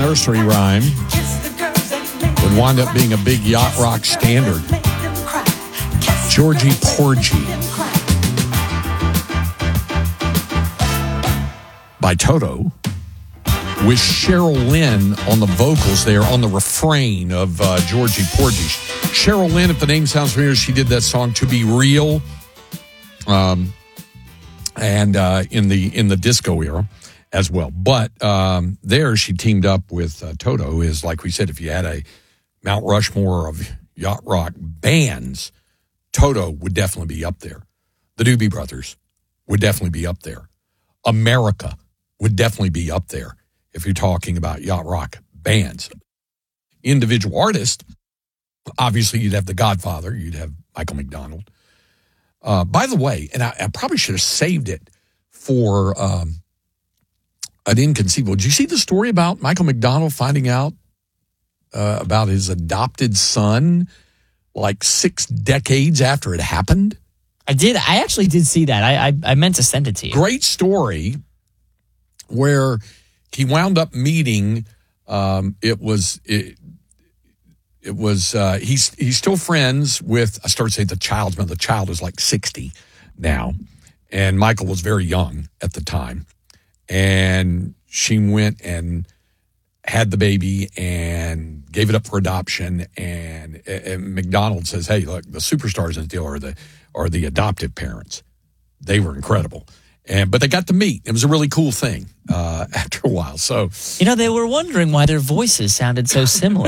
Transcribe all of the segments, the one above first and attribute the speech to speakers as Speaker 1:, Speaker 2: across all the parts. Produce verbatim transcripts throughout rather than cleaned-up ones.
Speaker 1: nursery rhyme would wind up being a big yacht rock standard. Georgie Porgy by Toto, with Cheryl Lynn on the vocals there on the refrain of uh, Georgie Porgy. Cheryl Lynn, if the name sounds familiar, she did that song "To Be Real," um, and uh, in the in the disco era as well. But um, there, she teamed up with uh, Toto. Is like we said, if you had a Mount Rushmore of yacht rock bands, Toto would definitely be up there. The Doobie Brothers would definitely be up there. America would definitely be up there if you're talking about yacht rock bands. Individual artists, obviously you'd have The Godfather, you'd have Michael McDonald. Uh, by the way, and I, I probably should have saved it for um, an inconceivable. Did you see the story about Michael McDonald finding out uh, about his adopted son like six decades after it happened?
Speaker 2: I did. I actually did see that. I, I I meant to send it to you.
Speaker 1: Great story where he wound up meeting. Um, it was it, it was uh, he's he's still friends with. I started saying the child's mother. The child is like sixty now, and Michael was very young at the time, and she went and had the baby and gave it up for adoption. And, and McDonald says, "Hey, look, the superstars in the deal are the are the adoptive parents. They were incredible." And but they got to meet. It was a really cool thing uh, after a while. So
Speaker 2: you know, they were wondering why their voices sounded so similar.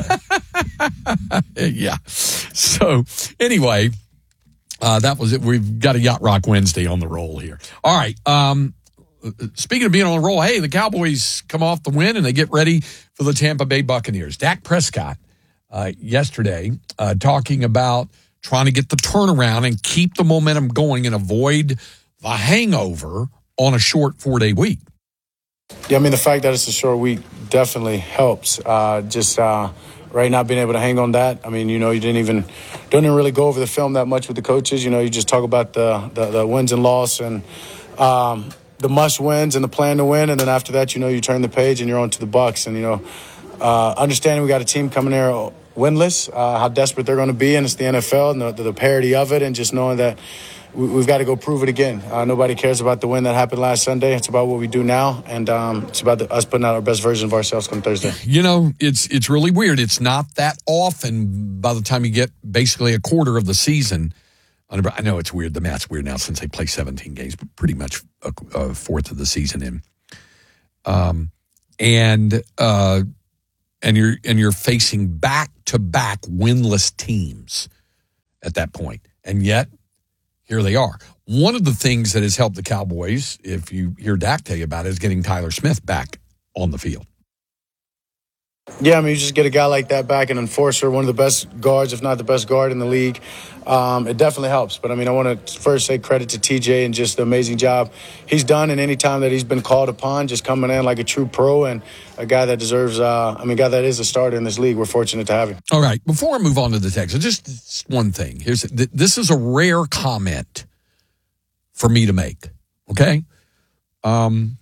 Speaker 1: Yeah. So anyway, uh, that was it. We've got a Yacht Rock Wednesday on the roll here. All right. Um, speaking of being on the roll, hey, the Cowboys come off the win and they get ready for the Tampa Bay Buccaneers. Dak Prescott uh, yesterday uh, talking about trying to get the turnaround and keep the momentum going and avoid the hangover on a short four-day week.
Speaker 3: Yeah, I mean, the fact that it's a short week definitely helps. Uh, just uh, right now being able to hang on that. I mean, you know, you didn't even don't even really go over the film that much with the coaches. You know, you just talk about the the, the wins and loss and um, the must wins and the plan to win. And then after that, you know, you turn the page and you're on to the Bucs. And, you know, uh, understanding we got a team coming here winless, uh, how desperate they're going to be, and it's the N F L and the, the parity of it, and just knowing that we've got to go prove it again. Uh, nobody cares about the win that happened last Sunday. It's about what we do now, and um, it's about the, us putting out our best version of ourselves come Thursday.
Speaker 1: You know, it's it's really weird. It's not that often by the time you get basically a quarter of the season. I know it's weird. The math's weird now since they play seventeen games, but pretty much a, a fourth of the season in. Um, and uh, and you're and you're facing back to back winless teams at that point, and yet here they are. One of the things that has helped the Cowboys, if you hear Dak tell you about it, is getting Tyler Smith back on the field.
Speaker 3: Yeah, I mean, you just get a guy like that back, an enforcer, one of the best guards, if not the best guard in the league. Um, it definitely helps. But, I mean, I want to first say credit to T J and just the amazing job he's done. And any time that he's been called upon, just coming in like a true pro and a guy that deserves, uh, I mean, a guy that is a starter in this league. We're fortunate to have him.
Speaker 1: All right. Before I move on to the text, just one thing. Here's This is a rare comment for me to make, okay? Um.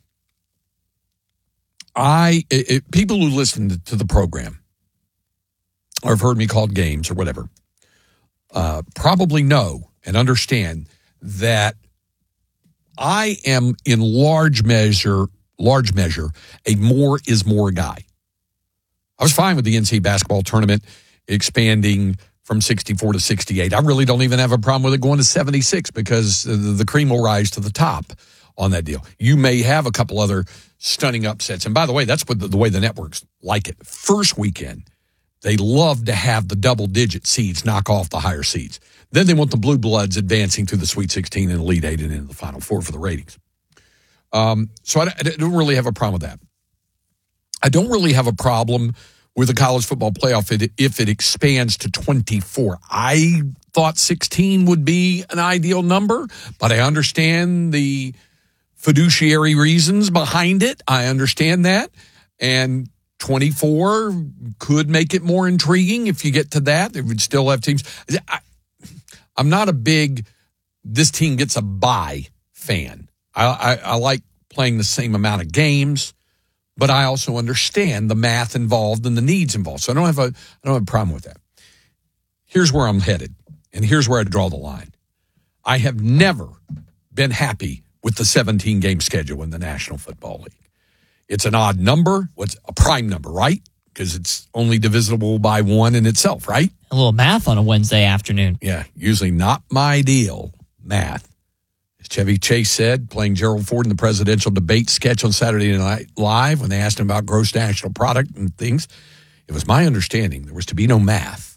Speaker 1: I it, it, people who listen to, to the program or have heard me called games or whatever uh, probably know and understand that I am in large measure, large measure, a more is more guy. I was fine with the N C double A basketball tournament expanding from sixty-four to sixty-eight. I really don't even have a problem with it going to seventy-six because the, the cream will rise to the top on that deal. You may have a couple other stunning upsets. And by the way, that's what the, the way the networks like it. First weekend, they love to have the double-digit seeds knock off the higher seeds. Then they want the Blue Bloods advancing through the Sweet sixteen and Elite Eight and into the Final Four for the ratings. Um, so I, I don't really have a problem with that. I don't really have a problem with the college football playoff if it expands to twenty-four. I thought sixteen would be an ideal number, but I understand the fiduciary reasons behind it. I understand that. And twenty-four could make it more intriguing if you get to that. It would still have teams. I, I'm not a big, this team gets a bye fan. I, I, I like playing the same amount of games, but I also understand the math involved and the needs involved. So I don't have a, I don't have a problem with that. Here's where I'm headed, and here's where I draw the line. I have never been happy with the seventeen-game schedule in the National Football League. It's an odd number. What's a prime number, right? Because it's only divisible by one in itself, right?
Speaker 2: A little math on a Wednesday afternoon.
Speaker 1: Yeah, usually not my deal, math. As Chevy Chase said, playing Gerald Ford in the presidential debate sketch on Saturday Night Live when they asked him about gross national product and things, it was my understanding there was to be no math.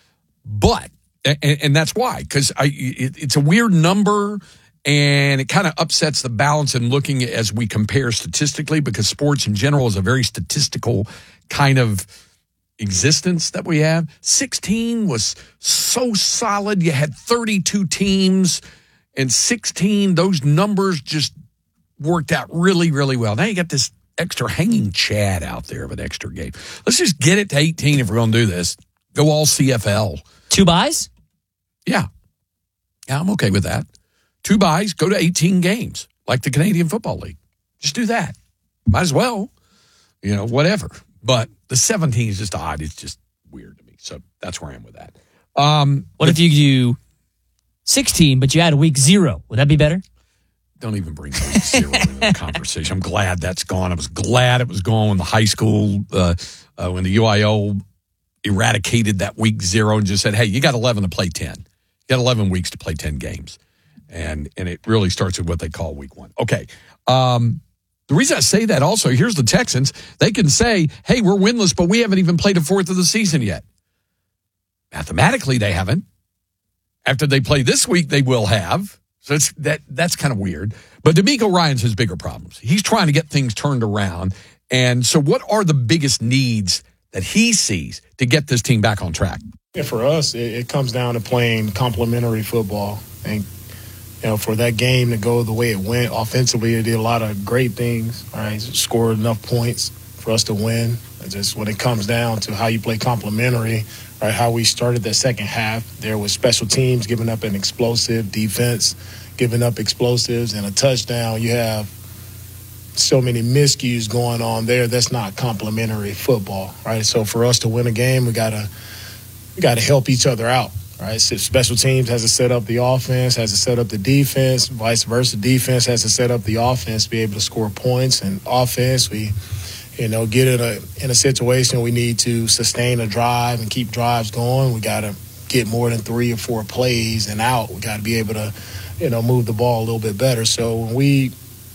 Speaker 1: But, and, and that's why, because I it, it's a weird number, and it kind of upsets the balance in looking as we compare statistically, because sports in general is a very statistical kind of existence that we have. sixteen was so solid. You had thirty-two teams, and sixteen, those numbers just worked out really, really well. Now you got this extra hanging chad out there of an extra game. Let's just get it to eighteen if we're going to do this. Go all C F L.
Speaker 2: Two buys?
Speaker 1: Yeah. Yeah, I'm okay with that. Two buys, go to eighteen games, like the Canadian Football League. Just do that. Might as well. You know, whatever. But the seventeen is just odd. It's just weird to me. So that's where I am with that. Um,
Speaker 2: what
Speaker 1: but,
Speaker 2: if you do sixteen, but you add a week zero? Would that be better?
Speaker 1: Don't even bring week zero into the conversation. I'm glad that's gone. I was glad it was gone when the high school, uh, uh, when the U I O eradicated that week zero and just said, hey, you got eleven to play ten. You got eleven weeks to play ten games. And and it really starts with what they call week one. Okay. Um, the reason I say that also, here's the Texans. They can say, hey, we're winless, but we haven't even played a fourth of the season yet. Mathematically, they haven't. After they play this week, they will have. So it's, that that's kind of weird. But DeMeco Ryans has bigger problems. He's trying to get things turned around. And so what are the biggest needs that he sees to get this team back on track?
Speaker 4: Yeah, for us, it, it comes down to playing complementary football. And, you know, for that game to go the way it went, offensively, it did a lot of great things, all right, scored enough points for us to win. It's just when it comes down to how you play complementary, right, how we started the second half, there was special teams giving up an explosive defense, giving up explosives and a touchdown. You have so many miscues going on there. That's not complementary football, right? So for us to win a game, we gotta we gotta help each other out, right? So special teams has to set up the offense, has to set up the defense, vice versa. Defense has to set up the offense, be able to score points, and offense, we, you know, get in a in a situation we need to sustain a drive and keep drives going. We gotta get more than three or four plays and out. We gotta be able to, you know, move the ball a little bit better. So when we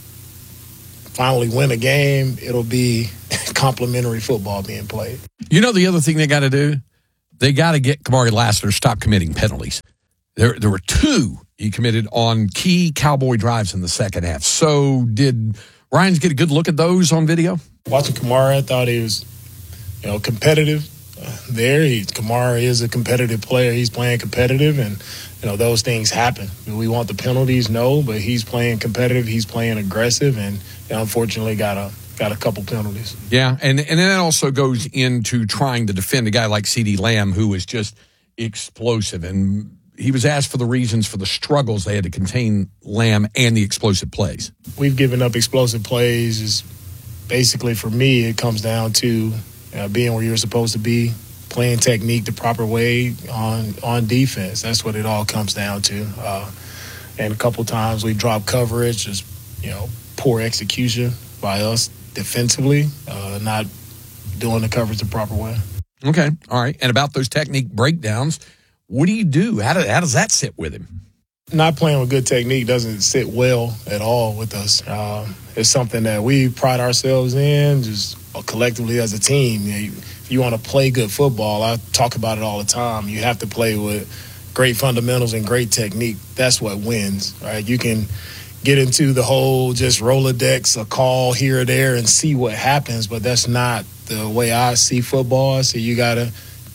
Speaker 4: finally win a game, it'll be complimentary football being played.
Speaker 1: You know the other thing they got to do? They got to get Kamari Lassiter to stop committing penalties. There there were two he committed on key Cowboy drives in the second half. So did Ryans get a good look at those on video?
Speaker 4: Watching Kamari, I thought he was, you know, competitive uh, there. He, Kamari is a competitive player. He's playing competitive, and, you know, those things happen. Do we want the penalties? No, but he's playing competitive. He's playing aggressive, and, you know, unfortunately got a got a couple penalties.
Speaker 1: Yeah, and, and then that also goes into trying to defend a guy like CeeDee Lamb, who is just explosive. And he was asked for the reasons for the struggles they had to contain Lamb and the explosive plays.
Speaker 4: We've given up explosive plays. Is basically, for me, it comes down to uh, being where you're supposed to be, playing technique the proper way on on defense. That's what it all comes down to. Uh, and a couple times we dropped coverage, just, you know, poor execution by us defensively, uh, not doing the coverage the proper way.
Speaker 1: Okay, all right. And about those technique breakdowns, what do you do? How, do, how does that sit with him?
Speaker 4: Not playing with good technique doesn't sit well at all with us. Um, it's something that we pride ourselves in, just collectively as a team. You know, you, if you want to play good football, I talk about it all the time, you have to play with great fundamentals and great technique. That's what wins, right? You can get into the whole just Rolodex, a call here or there, and see what happens, but that's not the way I see football. So you gotta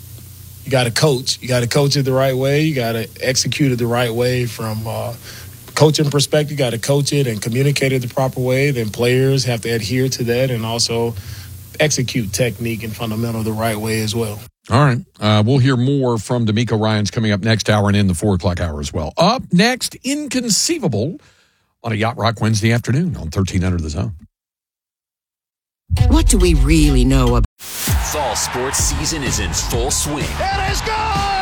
Speaker 4: you gotta coach. You gotta coach it the right way. You gotta execute it the right way from uh, coaching perspective. You gotta coach it and communicate it the proper way. Then players have to adhere to that and also execute technique and fundamental the right way as well.
Speaker 1: All right. Uh, we'll hear more from DeMeco Ryans coming up next hour and in the four o'clock hour as well. Up next, Inconceivable on a Yacht Rock Wednesday afternoon on thirteen hundred The Zone.
Speaker 5: What do we really know about
Speaker 6: Fall sports season is in full swing.
Speaker 7: It is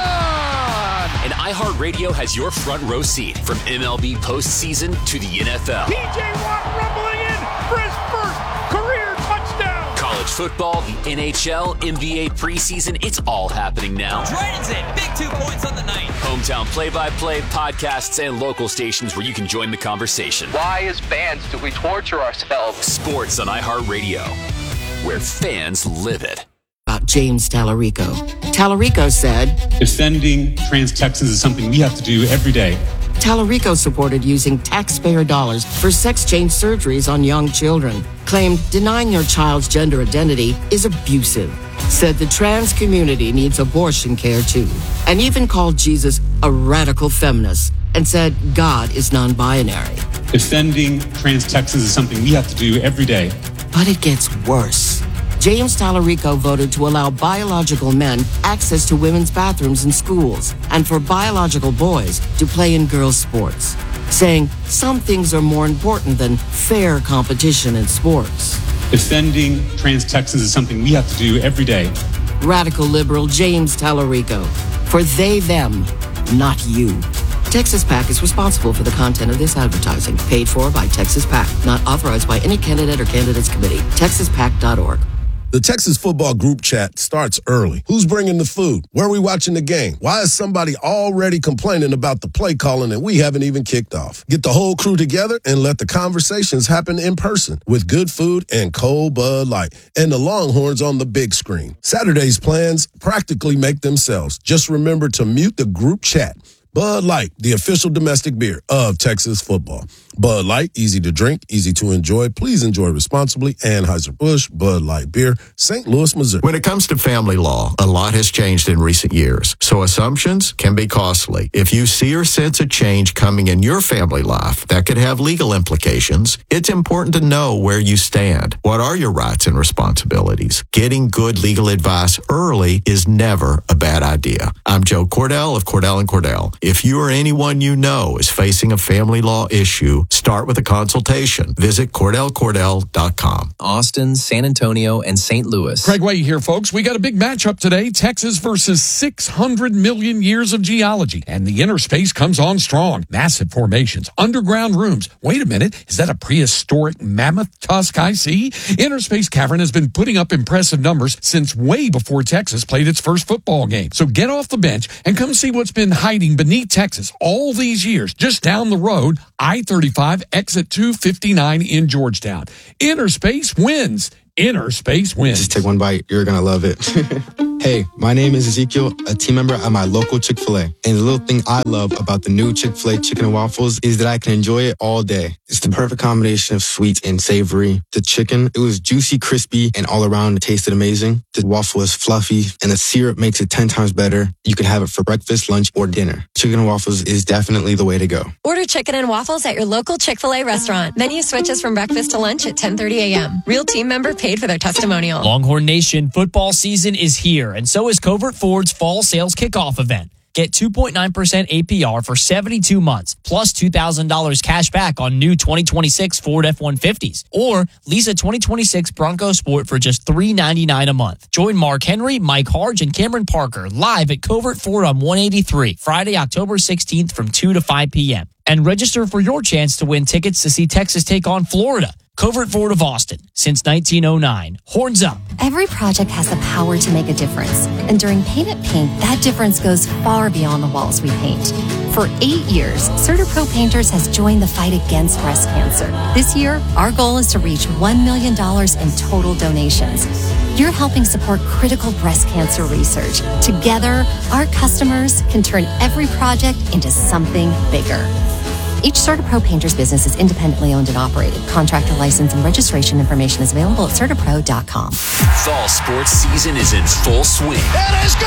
Speaker 7: gone!
Speaker 6: And iHeartRadio has your front row seat from M L B postseason to the N F L.
Speaker 7: P J Watt rumbling in for his first career touchdown.
Speaker 6: College football, the N H L, N B A preseason, it's all happening now.
Speaker 8: Dragons in, big two points on the night.
Speaker 6: Hometown play-by-play, podcasts, and local stations where you can join the conversation.
Speaker 9: Why, as fans, do we torture ourselves?
Speaker 6: Sports on iHeartRadio, where fans live it.
Speaker 5: James Tallarico? Tallarico said,
Speaker 10: defending trans Texans is something we have to do every day.
Speaker 5: Tallarico supported using taxpayer dollars for sex change surgeries on young children. Claimed denying your child's gender identity is abusive. Said the trans community needs abortion care too. And even called Jesus a radical feminist and said God is non-binary.
Speaker 10: Defending trans Texans is something we have to do every day.
Speaker 5: But it gets worse. James Tallarico voted to allow biological men access to women's bathrooms in schools and for biological boys to play in girls' sports, saying some things are more important than fair competition in sports.
Speaker 10: Defending trans Texans is something we have to do every day.
Speaker 5: Radical liberal James Tallarico. For they, them, not you. Texas PAC is responsible for the content of this advertising, paid for by Texas PAC, not authorized by any candidate or candidates committee. texas pac dot org.
Speaker 11: The Texas football group chat starts early. Who's bringing the food? Where are we watching the game? Why is somebody already complaining about the play calling and we haven't even kicked off? Get the whole crew together and let the conversations happen in person with good food and cold Bud Light and the Longhorns on the big screen. Saturday's plans practically make themselves. Just remember to mute the group chat. Bud Light, the official domestic beer of Texas football. Bud Light, easy to drink, easy to enjoy. Please enjoy responsibly. Anheuser-Busch, Bud Light Beer, Saint Louis, Missouri.
Speaker 12: When it comes to family law, a lot has changed in recent years, so assumptions can be costly. If you see or sense a change coming in your family life that could have legal implications, it's important to know where you stand. What are your rights and responsibilities? Getting good legal advice early is never a bad idea. I'm Joe Cordell of Cordell and Cordell. If you or anyone you know is facing a family law issue, start with a consultation. Visit Cordell Cordell dot com.
Speaker 13: Austin, San Antonio, and Saint Louis.
Speaker 1: Craig Way here, folks. We got a big matchup today. Texas versus six hundred million years of geology. And the inner space comes on strong. Massive formations, underground rooms. Wait a minute. Is that a prehistoric mammoth tusk I see? Inner Space Cavern has been putting up impressive numbers since way before Texas played its first football game. So get off the bench and come see what's been hiding beneath Texas all these years, just down the road, I thirty-five, exit two fifty-nine in Georgetown. Inner Space wins. Inner Space wins.
Speaker 14: Just take one bite. You're going to love it. Hey, my name is Ezekiel, a team member at my local Chick-fil-A. And the little thing I love about the new Chick-fil-A chicken and waffles is that I can enjoy it all day. It's the perfect combination of sweet and savory. The chicken, it was juicy, crispy, and all around it tasted amazing. The waffle is fluffy, and the syrup makes it ten times better. You can have it for breakfast, lunch, or dinner. Chicken and waffles is definitely the way to go.
Speaker 15: Order chicken and waffles at your local Chick-fil-A restaurant. Menu switches from breakfast to lunch at ten thirty a.m. Real team member paid for their testimonial.
Speaker 2: Longhorn Nation, football season is here, and so is Covert Ford's fall sales kickoff event. Get two point nine percent A P R for seventy-two months, plus two thousand dollars cash back on new twenty twenty-six Ford F one fifties, or lease a twenty twenty-six Bronco Sport for just three ninety-nine a month. Join Mark Henry, Mike Harge, and Cameron Parker live at Covert Ford on one eighty-three, Friday, October sixteenth from two to five p.m. And register for your chance to win tickets to see Texas take on Florida. Covert Ford of Austin, since nineteen oh nine. Horns up.
Speaker 16: Every project has the power to make a difference. And during Paint It Pink, that difference goes far beyond the walls we paint. For eight years, CertaPro Painters has joined the fight against breast cancer. This year, our goal is to reach one million dollars in total donations. You're helping support critical breast cancer research. Together, our customers can turn every project into something bigger. Each CertaPro Painters business is independently owned and operated. Contractor license and registration information is available at Certapro dot com.
Speaker 6: Fall sports season is in full swing.
Speaker 7: It is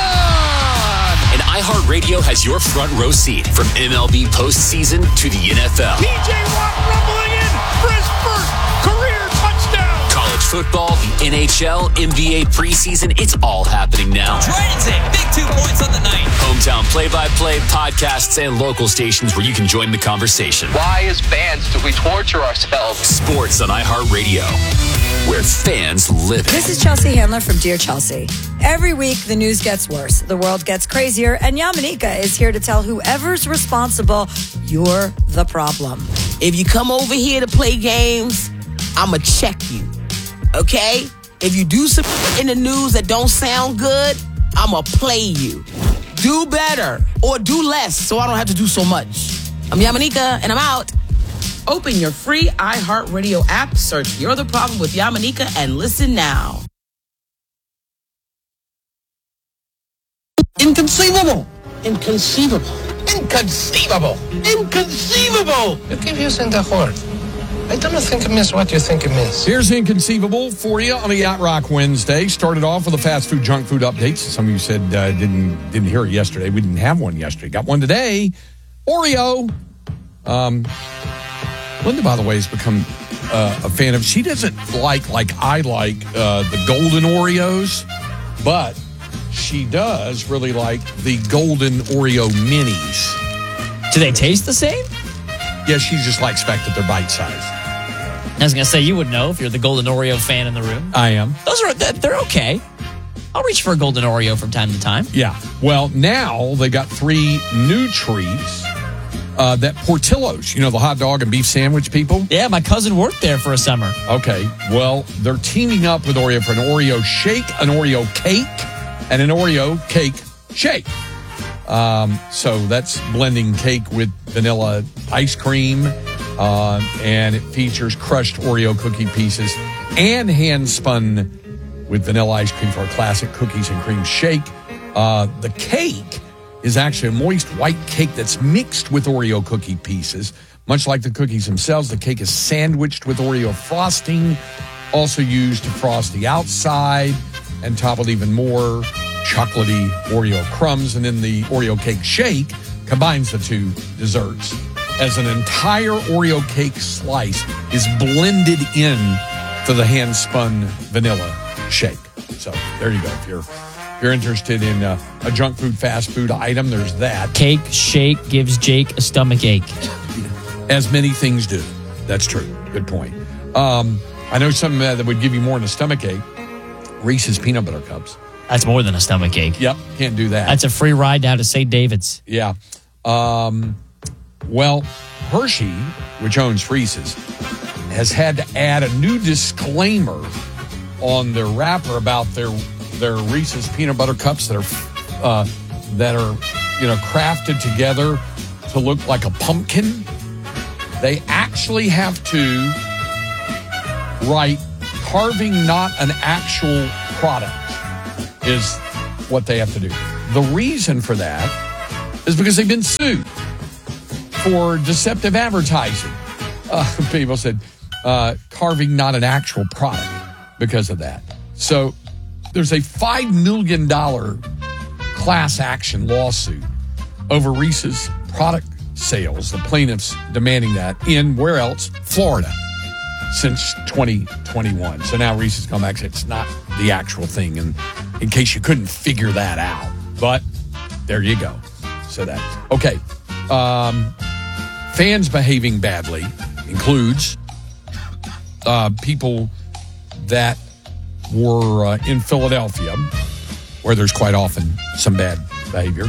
Speaker 7: gone!
Speaker 6: And iHeartRadio has your front row seat from M L B postseason to the N F L.
Speaker 7: P J Watt rumbling in for his first career touchdown.
Speaker 6: College football, the N H L, N B A preseason, it's all happening now.
Speaker 8: Dragons in, big two points on the night.
Speaker 6: Hometown play-by-play, podcasts, and local stations where you can join the conversation.
Speaker 9: Why, as fans, do we torture ourselves?
Speaker 6: Sports on iHeartRadio, where fans live it.
Speaker 17: This is Chelsea Handler from Dear Chelsea. Every week, the news gets worse, the world gets crazier, and Yamanika is here to tell whoever's responsible, you're the problem.
Speaker 18: If you come over here to play games, I'ma check you, okay? If you do some in the news that don't sound good, I'ma play you. Do better or do less so I don't have to do so much. I'm Yamanika, and I'm out. Open your free iHeartRadio app, search You're the Problem with Yamanika, and listen now.
Speaker 19: Inconceivable! Inconceivable! Inconceivable! Inconceivable!
Speaker 20: You keep using the word. I don't think it means what you think it means.
Speaker 1: Here's Inconceivable for you on a Yacht Rock Wednesday. Started off with a fast food, junk food updates. Some of you said uh, didn't didn't hear it yesterday. We didn't have one yesterday. Got one today. Oreo. Um, Linda, by the way, has become uh, a fan of. She doesn't like like I like uh, the golden Oreos, but she does really like the golden Oreo minis.
Speaker 2: Do they taste the same?
Speaker 1: Yeah, she just likes the fact that they're bite sized.
Speaker 2: I was going to say, you would know if you're the Golden Oreo fan in the room.
Speaker 1: I am.
Speaker 2: Those are, they're okay. I'll reach for a Golden Oreo from time to time.
Speaker 1: Yeah. Well, now they got three new treats uh, that Portillo's, you know, the hot dog and beef sandwich people.
Speaker 2: Yeah, my cousin worked there for a summer.
Speaker 1: Okay. Well, they're teaming up with Oreo for an Oreo shake, an Oreo cake, and an Oreo cake shake. Um, so that's blending cake with vanilla ice cream. Uh, and it features crushed Oreo cookie pieces and hand spun with vanilla ice cream for a classic cookies and cream shake. Uh, the cake is actually a moist white cake that's mixed with Oreo cookie pieces. Much like the cookies themselves, the cake is sandwiched with Oreo frosting, also used to frost the outside and top with even more chocolatey Oreo crumbs. And then the Oreo cake shake combines the two desserts, as an entire Oreo cake slice is blended in to the hand-spun vanilla shake. So there you go. If you're if you're interested in uh, a junk food, fast food item, there's that.
Speaker 2: Cake shake gives Jake a stomach ache.
Speaker 1: As many things do. That's true. Good point. Um, I know something uh, that would give you more than a stomach ache. Reese's Peanut Butter Cups.
Speaker 2: That's more than a stomach ache.
Speaker 1: Yep, can't do that.
Speaker 2: That's a free ride down to Saint David's.
Speaker 1: Yeah. Um... Well, Hershey, which owns Reese's, has had to add a new disclaimer on their wrapper about their their Reese's peanut butter cups that are uh, that are you know crafted together to look like a pumpkin. They actually have to write "carving not an actual product" is what they have to do. The reason for that is because they've been sued for deceptive advertising. Uh, people said uh, carving not an actual product because of that. So there's a five million dollars class action lawsuit over Reese's product sales. The plaintiffs demanding that in, where else? Florida, since twenty twenty-one. So now Reese's come back and said it's not the actual thing, and in case you couldn't figure that out. But there you go. So that, okay. Um, fans behaving badly includes uh, people that were uh, in Philadelphia, where there's quite often some bad behavior.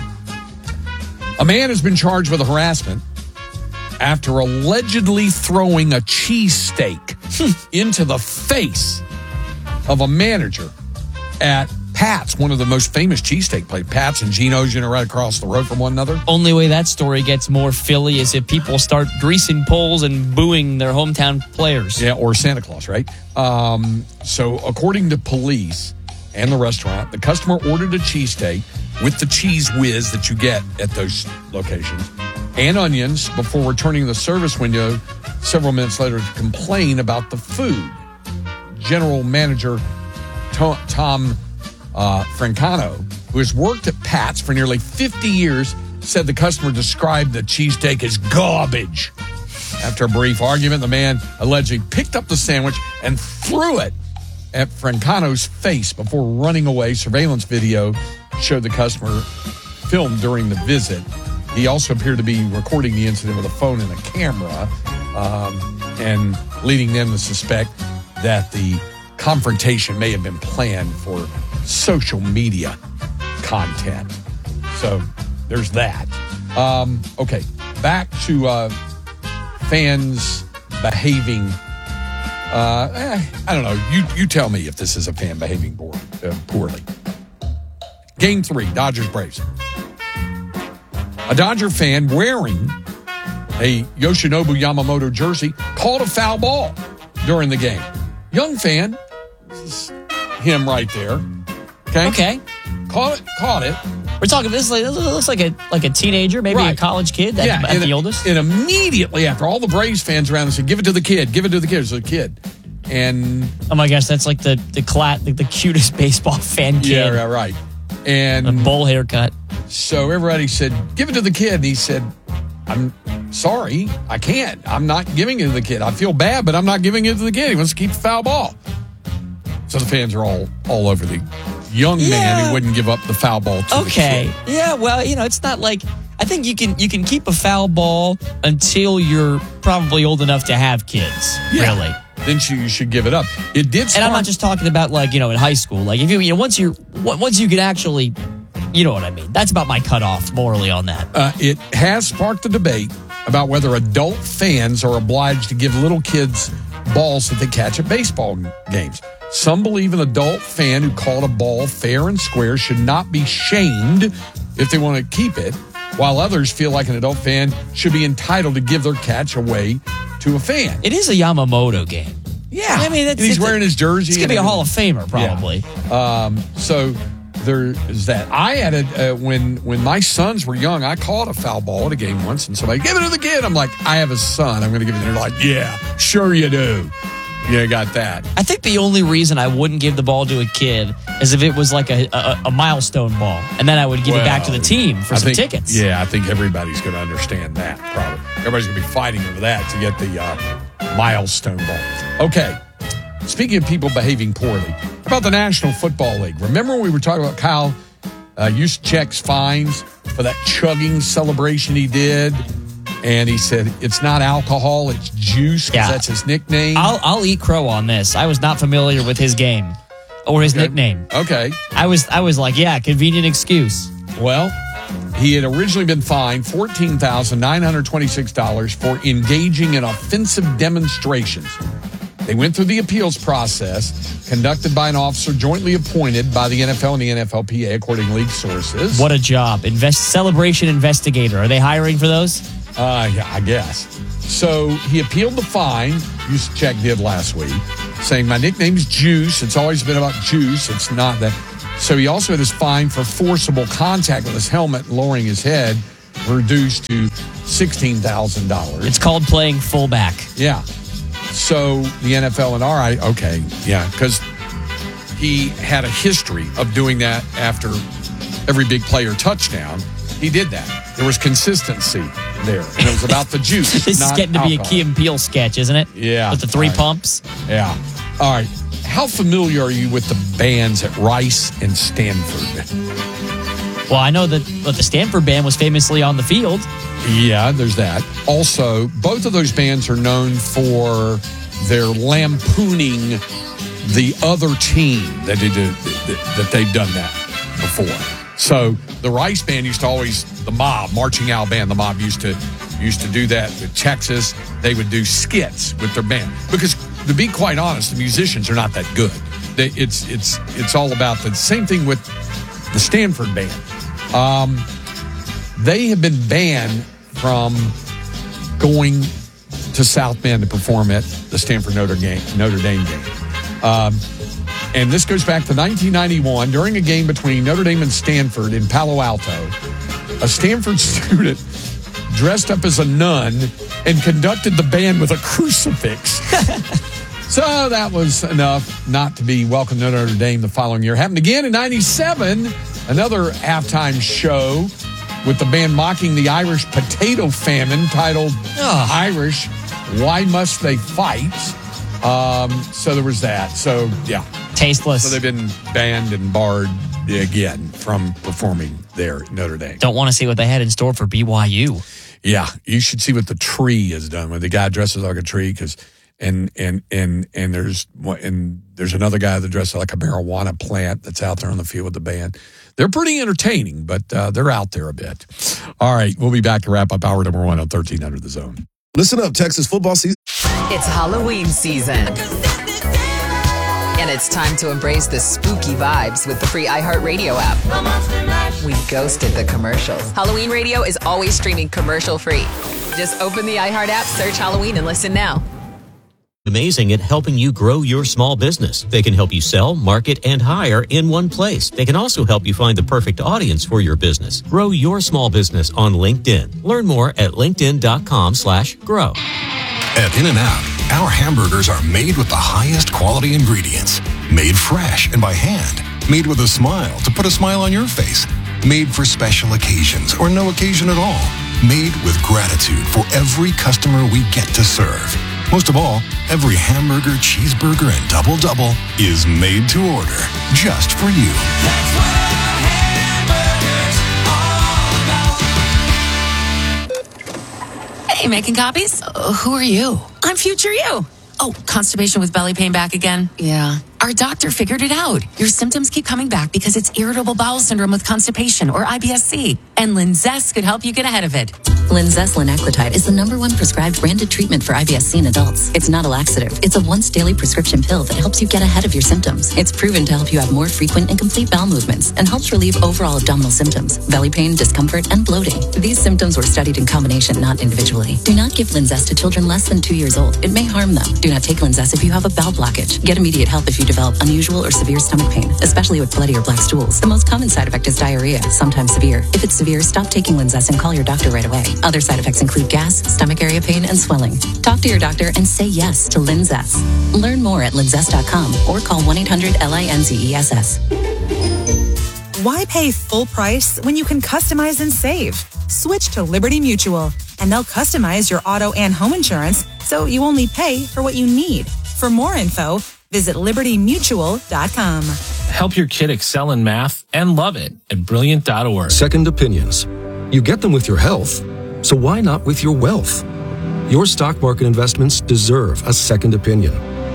Speaker 1: A man has been charged with harassment after allegedly throwing a cheesesteak into the face of a manager at Pat's, one of the most famous cheesesteak places. Pat's and Geno's, you know, right across the road from one another.
Speaker 2: Only way that story gets more Philly is if people start greasing poles and booing their hometown players.
Speaker 1: Yeah, or Santa Claus, right? Um, so according to police and the restaurant, the customer ordered a cheesesteak with the cheese whiz that you get at those locations and onions before returning to the service window several minutes later to complain about the food. General Manager Tom Uh, Francano, who has worked at Pat's for nearly fifty years, said the customer described the cheesesteak as garbage. After a brief argument, the man allegedly picked up the sandwich and threw it at Francano's face before running away. Surveillance video showed the customer filmed during the visit. He also appeared to be recording the incident with a phone and a camera, um, and leading them to suspect that the confrontation may have been planned for social media content. So there's that. Um, okay, back to uh, fans behaving. Uh, eh, I don't know. You you tell me if this is a fan behaving poor, uh, poorly. Game three, Dodgers Braves. A Dodger fan wearing a Yoshinobu Yamamoto jersey called a foul ball during the game. Young fan, this is him right there. Okay.
Speaker 2: Okay.
Speaker 1: Caught it. Caught it.
Speaker 2: We're talking this. Like, this looks like a like a teenager, maybe
Speaker 1: Right.
Speaker 2: a college kid. At,
Speaker 1: Yeah,
Speaker 2: at
Speaker 1: and,
Speaker 2: the oldest.
Speaker 1: And immediately after, all the Braves fans around him said, "Give it to the kid. Give it to the kid." It's a kid. And
Speaker 2: oh my gosh, that's like the the clat, the, the cutest baseball fan kid.
Speaker 1: yeah, right. And
Speaker 2: a bowl haircut.
Speaker 1: So everybody said, "Give it to the kid." And he said, "I'm sorry, I can't. I'm not giving it to the kid. I feel bad, but I'm not giving it to the kid. He wants to keep the foul ball." So the fans are all all over the young
Speaker 2: Yeah.
Speaker 1: man who wouldn't give up the foul ball to
Speaker 2: Okay.
Speaker 1: the kid.
Speaker 2: Yeah, well, you know, it's not like I think you can you can keep a foul ball until you're probably old enough to have kids.
Speaker 1: Yeah.
Speaker 2: Really.
Speaker 1: Then you, you should give it up. It did.
Speaker 2: And I'm
Speaker 1: spark-
Speaker 2: not just talking about like, you know, in high school. Like if you you know once you're once you can actually, you know what I mean. That's about my cutoff morally on that.
Speaker 1: Uh, it has sparked a debate about whether adult fans are obliged to give little kids balls that they catch at baseball games. Some believe an adult fan who caught a ball fair and square should not be shamed if they want to keep it, while others feel like an adult fan should be entitled to give their catch away to a fan.
Speaker 2: It is a Yamamoto game.
Speaker 1: Yeah.
Speaker 2: I mean,
Speaker 1: And he's
Speaker 2: it's,
Speaker 1: wearing his jersey.
Speaker 2: It's gonna be a
Speaker 1: and-
Speaker 2: Hall of Famer probably.
Speaker 1: Yeah. Um, so there is that. I had a uh, when when my sons were young, I caught a foul ball at a game once, and somebody give it to the kid. I'm like, I have a son. I'm going to give it to him. They're like, yeah, sure you do. Yeah, got that.
Speaker 2: I think the only reason I wouldn't give the ball to a kid is if it was like a, a, a milestone ball, and then I would give it back to the team for
Speaker 1: I
Speaker 2: some
Speaker 1: think-
Speaker 2: tickets.
Speaker 1: Yeah, I think everybody's going to understand that. Probably everybody's going to be fighting over that to get the uh, milestone ball. Okay. Speaking of people behaving poorly, how about the National Football League? Remember when we were talking about Kyle uh, Juszczyk's fines for that chugging celebration he did? And he said, it's not alcohol, it's juice, because
Speaker 2: Yeah.
Speaker 1: that's his nickname.
Speaker 2: I'll I'll eat crow on this. I was not familiar with his game or his
Speaker 1: Okay.
Speaker 2: nickname.
Speaker 1: Okay.
Speaker 2: I was I was like, yeah, convenient excuse.
Speaker 1: Well, he had originally been fined fourteen thousand nine hundred twenty-six dollars for engaging in offensive demonstrations. They went through the appeals process conducted by an officer jointly appointed by the N F L and the N F L P A, according to league sources.
Speaker 2: What a job. Invest celebration investigator. Are they hiring for those?
Speaker 1: Uh, yeah, I guess. So he appealed the fine, Juszczyk did last week, saying, my nickname's Juice. It's always been about juice. It's not that. So he also had his fine for forcible contact with his helmet and lowering his head reduced to sixteen thousand dollars.
Speaker 2: It's called playing fullback.
Speaker 1: Yeah. So the N F L and R I, okay, yeah, because he had a history of doing that after every big player touchdown. He did that. There was consistency there. And it was about the juice.
Speaker 2: This is
Speaker 1: not
Speaker 2: getting to be a
Speaker 1: alcohol.
Speaker 2: Key and Peele sketch, isn't it?
Speaker 1: Yeah.
Speaker 2: With the three
Speaker 1: All right.
Speaker 2: pumps.
Speaker 1: Yeah. All right. How familiar are you with the bands at Rice and Stanford?
Speaker 2: Well, I know that but the Stanford band was famously on the field.
Speaker 1: Yeah, there's that. Also, both of those bands are known for their lampooning the other team that they did, that they've done that before. So the Rice band used to always, the mob, marching out band, the mob used to used to do that with Texas. They would do skits with their band because, to be quite honest, the musicians are not that good. They, it's it's it's all about the same thing with the Stanford band. Um, they have been banned from going to South Bend to perform at the Stanford Notre game, Notre Dame game. Um, and this goes back to nineteen ninety-one. During a game between Notre Dame and Stanford in Palo Alto, a Stanford student dressed up as a nun and conducted the band with a crucifix. So that was enough not to be welcomed to Notre Dame the following year. Happened again in ninety-seven, another halftime show with the band mocking the Irish potato famine titled
Speaker 2: Ugh.
Speaker 1: Irish, Why Must They Fight? Um, so there was that. So, yeah.
Speaker 2: Tasteless.
Speaker 1: So they've been banned and barred again from performing there at Notre Dame.
Speaker 2: Don't want to see what they had in store for B Y U.
Speaker 1: Yeah, you should see what the tree has done when the guy dresses like a tree because and and and and there's and there's another guy that dresses like a marijuana plant that's out there on the field with the band. They're pretty entertaining, but uh, they're out there a bit. All right, we'll be back to wrap up hour number one on thirteen hundred The Zone.
Speaker 11: Listen up, Texas football season.
Speaker 21: It's Halloween season. And it's time to embrace the spooky vibes with the free iHeartRadio app. We ghosted the commercials. Halloween Radio is always streaming commercial-free. Just open the iHeart app, search Halloween, and listen now.
Speaker 22: Amazing at helping you grow your small business. They can help you sell, market, and hire in one place. They can also help you find the perfect audience for your business. Grow your small business on LinkedIn. Learn more at linkedin.com slash grow.
Speaker 23: At In-N-Out, our hamburgers are made with the highest quality ingredients. Made fresh and by hand. Made with a smile to put a smile on your face. Made for special occasions or no occasion at all. Made with gratitude for every customer we get to serve. Most of all, every hamburger, cheeseburger, and double-double is made to order just for you. That's what our hamburgers all about.
Speaker 24: Hey, making copies? Uh, who are you? I'm future you. Oh, constipation with belly pain back again? Yeah. Our doctor figured it out. Your symptoms keep coming back because it's irritable bowel syndrome with constipation, or I B S C. And Linzess could help you get ahead of it.
Speaker 25: Linzess linaclotide is the number one prescribed branded treatment for I B S C in adults. It's not a laxative. It's a once daily prescription pill that helps you get ahead of your symptoms. It's proven to help you have more frequent and complete bowel movements and helps relieve overall abdominal symptoms, belly pain, discomfort, and bloating. These symptoms were studied in combination, not individually. Do not give Linzess to children less than two years old. It may harm them. Do not take Linzess if you have a bowel blockage. Get immediate help if you develop unusual or severe stomach pain, especially with bloody or black stools. The most common side effect is diarrhea, sometimes severe. If it's severe, stop taking Linzess and call your doctor right away. Other side effects include gas, stomach area pain, and swelling. Talk to your doctor and say yes to Linzess. Learn more at linzess dot com or call one eight hundred L I N Z E S S.
Speaker 26: Why pay full price when you can customize and save? Switch to Liberty Mutual, and they'll customize your auto and home insurance so you only pay for what you need. For more info, visit liberty mutual dot com.
Speaker 27: Help your kid excel in math and love it at brilliant dot org.
Speaker 28: Second opinions. You get them with your health, so why not with your wealth? Your stock market investments deserve a second opinion.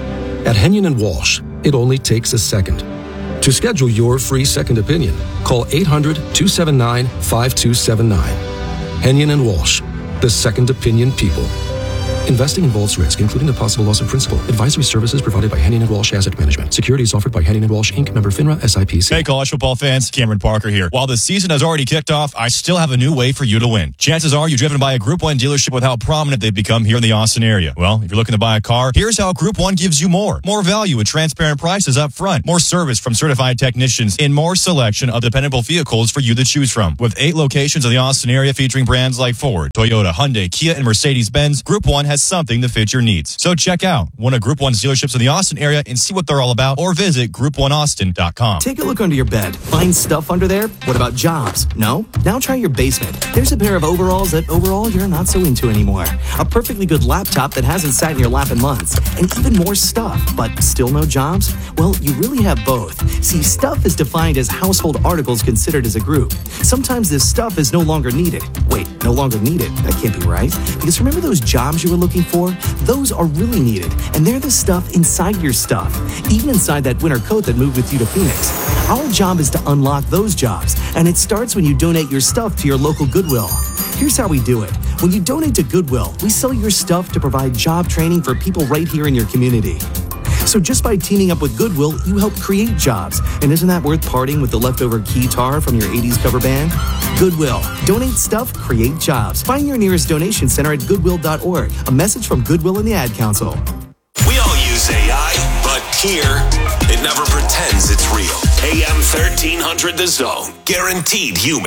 Speaker 28: At Henyon and Walsh, it only takes a second. To schedule your free second opinion, call eight hundred, two seven nine, five two seven nine. Henyon and Walsh, the second opinion people. Investing involves risk, including the possible loss of principal. Advisory services provided by Henyon and Walsh Asset Management. Securities offered by Henyon and Walsh, Incorporated. Member FINRA, S I P C.
Speaker 29: Hey, college football fans. Cameron Parker here. While the season has already kicked off, I still have a new way for you to win. Chances are you've driven by a Group one dealership with how prominent they've become here in the Austin area. Well, if you're looking to buy a car, here's how Group one gives you more. More value with transparent prices up front. More service from certified technicians and more selection of dependable vehicles for you to choose from. With eight locations in the Austin area featuring brands like Ford, Toyota, Hyundai, Kia, and Mercedes-Benz, Group one has something to fit your needs. So check out one of Group one's dealerships in the Austin area and see what they're all about, or visit group one austin dot com.
Speaker 30: Take a look under your bed. Find stuff under there? What about jobs? No? Now try your basement. There's a pair of overalls that overall you're not so into anymore. A perfectly good laptop that hasn't sat in your lap in months. And even more stuff, but still no jobs? Well, you really have both. See, stuff is defined as household articles considered as a group. Sometimes this stuff is no longer needed. Wait, no longer needed? That can't be right. Because remember those jobs you were looking for? Those are really needed, and they're the stuff inside your stuff, even inside that winter coat that moved with you to Phoenix. Our job is to unlock those jobs, and it starts when you donate your stuff to your local Goodwill. Here's how we do it. When you donate to Goodwill, we sell your stuff to provide job training for people right here in your community. So just by teaming up with Goodwill, you help create jobs. And isn't that worth parting with the leftover keytar from your eighties cover band? Goodwill. Donate stuff, create jobs. Find your nearest donation center at goodwill dot org. A message from Goodwill and the Ad Council.
Speaker 6: We all use A I, but here, it never pretends it's real. A M thirteen hundred The Zone. Guaranteed human.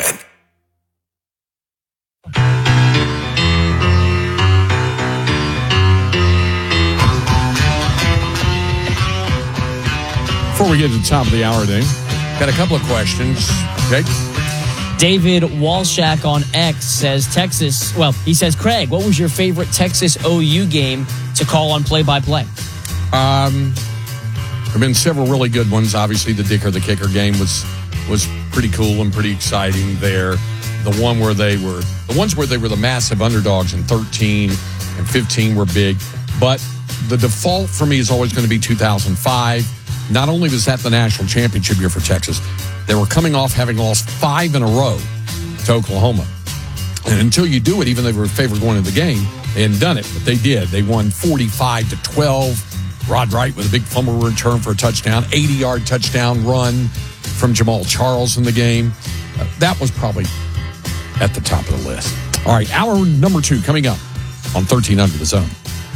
Speaker 1: Before we get to the top of the hour, Dave, got a couple of questions. Okay.
Speaker 2: David Walshak on X says Texas, well, he says, Craig, what was your favorite Texas O U game to call on play-by-play?
Speaker 1: Um, there have been several really good ones. Obviously, the Dicker the Kicker game was was pretty cool and pretty exciting there. The one where they were, the ones where they were the massive underdogs in thirteen and fifteen were big. But the default for me is always going to be two thousand five. Not only was that the national championship year for Texas, they were coming off having lost five in a row to Oklahoma. And until you do it, even though they were favored going into the game, they hadn't done it, but they did. They won forty-five to twelve. Rod Wright with a big fumble return for a touchdown, eighty-yard touchdown run from Jamal Charles in the game. Uh, that was probably at the top of the list. All right, hour number two coming up on thirteen Under the Zone.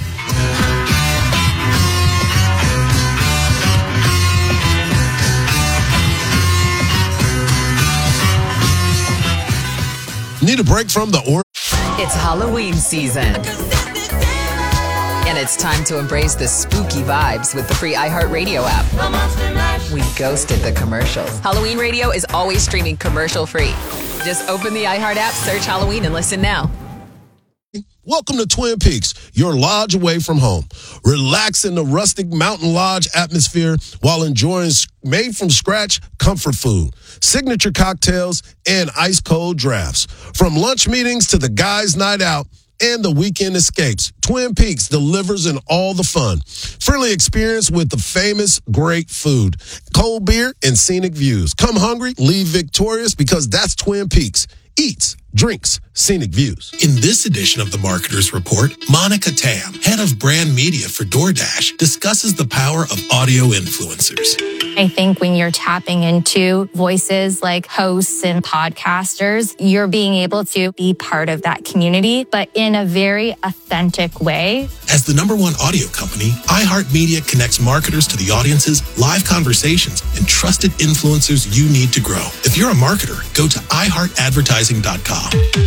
Speaker 11: Need a break from the or?
Speaker 21: It's Halloween season. And it's time to embrace the spooky vibes with the free iHeartRadio app. We ghosted the commercials. Halloween Radio is always streaming commercial free. Just open the iHeart app, search Halloween, and listen now.
Speaker 11: Welcome to Twin Peaks, your lodge away from home. Relax in the rustic mountain lodge atmosphere while enjoying made-from-scratch comfort food, signature cocktails, and ice-cold drafts. From lunch meetings to the guys' night out and the weekend escapes, Twin Peaks delivers in all the fun. Friendly experience with the famous great food, cold beer, and scenic views. Come hungry, leave victorious, because that's Twin Peaks. Eats, drinks, scenic views.
Speaker 3: In this edition of the Marketer's Report, Monica Tam, head of brand media for DoorDash, discusses the power of audio influencers.
Speaker 4: I think when you're tapping into voices like hosts and podcasters, you're being able to be part of that community, but in a very authentic way.
Speaker 3: As the number one audio company, iHeartMedia connects marketers to the audiences, live conversations, and trusted influencers you need to grow. If you're a marketer, go to i heart advertising dot com.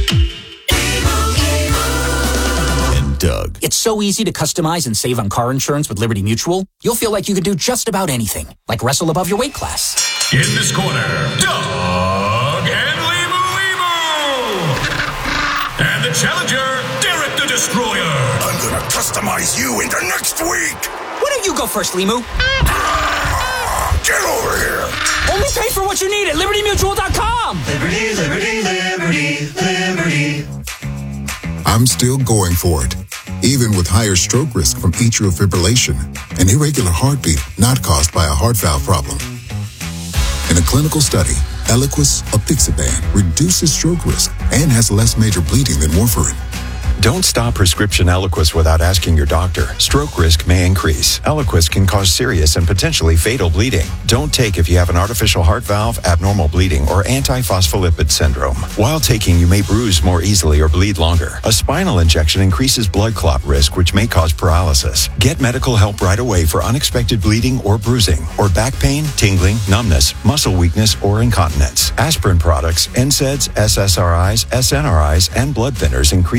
Speaker 5: And Doug. It's so easy to customize and save on car insurance with Liberty Mutual. You'll feel like you could do just about anything, like wrestle above your weight class.
Speaker 7: In this corner, Doug and Limu Limu. And the challenger, Derek the Destroyer.
Speaker 10: I'm gonna customize you into next week.
Speaker 5: Why don't you go first, Limu?
Speaker 10: Get over here.
Speaker 5: Only pay for what you need at liberty mutual dot com.
Speaker 10: Liberty, liberty, liberty, liberty.
Speaker 12: I'm still going for it, even with higher stroke risk from atrial fibrillation, an irregular heartbeat not caused by a heart valve problem. In a clinical study, Eliquis apixaban reduces stroke risk and has less major bleeding than warfarin.
Speaker 13: Don't stop prescription Eliquis without asking your doctor. Stroke risk may increase. Eliquis can cause serious and potentially fatal bleeding. Don't take if you have an artificial heart valve, abnormal bleeding, or antiphospholipid syndrome. While taking, you may bruise more easily or bleed longer. A spinal injection increases blood clot risk, which may cause paralysis. Get medical help right away for unexpected bleeding or bruising, or back pain, tingling, numbness, muscle weakness, or incontinence. Aspirin products, N SAIDs, S S R Is, S N R Is, and blood thinners increase